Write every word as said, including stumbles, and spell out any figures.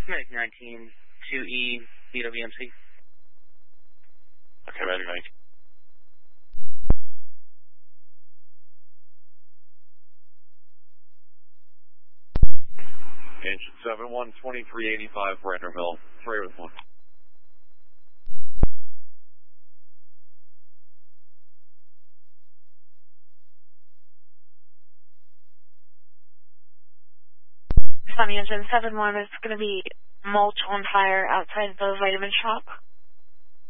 Medic nineteen, two E, B W M C. Okay, Medic nineteen. Engine seven one, twenty-three eighty-five, Branderville, three with one. Sunny Engine seven one is going to be mulch on fire outside the vitamin shop.